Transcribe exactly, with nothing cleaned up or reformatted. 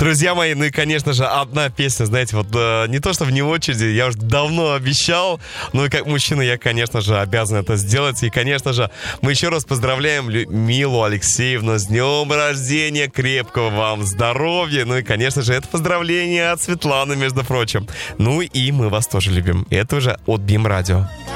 Друзья мои, ну и, конечно же, одна песня, знаете, вот э, не то, что вне очереди, я уже давно обещал, но и как мужчина я, конечно же, обязан это сделать. И, конечно же, мы еще раз поздравляем Людмилу Алексеевну с днем рождения, крепкого вам здоровья. Ну и, конечно же, это поздравление от Светланы, между прочим. Ну и мы вас тоже любим. Это уже от БИМ Радио.